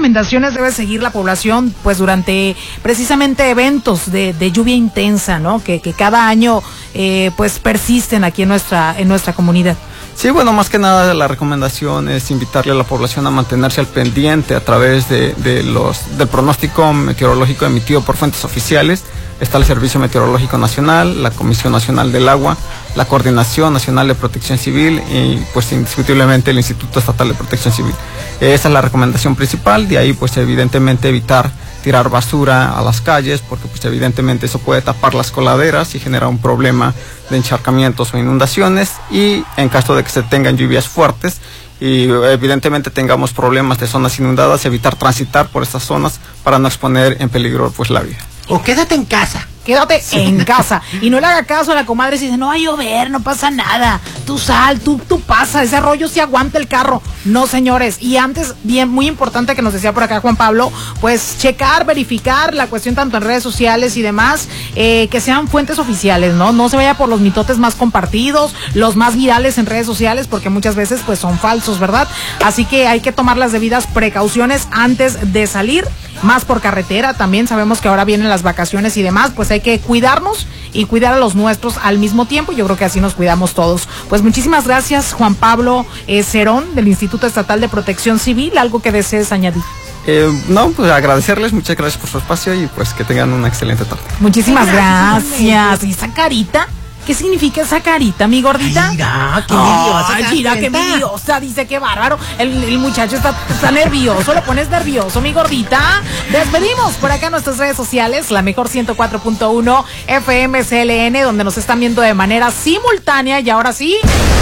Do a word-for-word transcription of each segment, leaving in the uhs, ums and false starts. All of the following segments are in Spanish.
recomendaciones debe seguir la población pues durante precisamente eventos de, de lluvia intensa, ¿no? Que, que cada año eh, pues persisten aquí en nuestra, en nuestra comunidad. Sí, bueno, más que nada la recomendación es invitarle a la población a mantenerse al pendiente a través de, de los, del pronóstico meteorológico emitido por fuentes oficiales. Está el Servicio Meteorológico Nacional, la Comisión Nacional del Agua, la Coordinación Nacional de Protección Civil y pues indiscutiblemente el Instituto Estatal de Protección Civil. Esa es la recomendación principal, de ahí pues evidentemente evitar tirar basura a las calles, porque pues evidentemente eso puede tapar las coladeras y genera un problema de encharcamientos o inundaciones, y en caso de que se tengan lluvias fuertes y evidentemente tengamos problemas de zonas inundadas, evitar transitar por estas zonas para no exponer en peligro pues la vida. O quédate en casa. Quédate en casa y no le haga caso a la comadre si dice, no va a llover, no pasa nada, tú sal, tú, tú pasa, ese arroyo sí aguanta el carro. No, señores, y antes, bien, muy importante que nos decía por acá Juan Pablo, pues checar, verificar la cuestión tanto en redes sociales y demás, eh, que sean fuentes oficiales, ¿no? No se vaya por los mitotes más compartidos, los más virales en redes sociales, porque muchas veces pues son falsos, ¿verdad? Así que hay que tomar las debidas precauciones antes de salir, más por carretera. También sabemos que ahora vienen las vacaciones y demás, pues hay que cuidarnos y cuidar a los nuestros al mismo tiempo. Yo creo que así nos cuidamos todos. Pues muchísimas gracias, Juan Pablo eh, Cerón, del Instituto Estatal de Protección Civil. ¿Algo que desees añadir? Eh, no, pues agradecerles, muchas gracias por su espacio y pues que tengan una excelente tarde. Muchísimas gracias. ¿Y esa carita? ¿Qué significa esa carita, mi gordita? Ay, mira, qué envidiosa. Ay, mira, qué envidiosa. Dice, qué bárbaro. El, el muchacho está, está nervioso. Lo pones nervioso, mi gordita. Despedimos por acá en nuestras redes sociales. La mejor ciento cuatro punto uno F M C L N, donde nos están viendo de manera simultánea. Y ahora sí...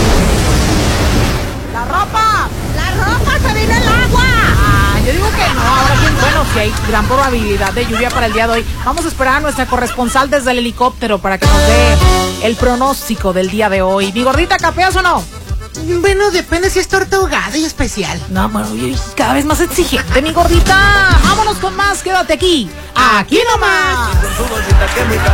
¡La ropa! ¡La ropa! ¡Se vino el agua! Ah, yo digo que no. Ahora sí, bueno, sí hay gran probabilidad de lluvia para el día de hoy. Vamos a esperar a nuestra corresponsal desde el helicóptero para que nos dé el pronóstico del día de hoy. Mi gordita, ¿capeas o no? Bueno, depende si es torta ahogada y especial. No, bueno, cada vez más exigente, mi gordita. Vámonos con más, quédate aquí. Aquí nomás.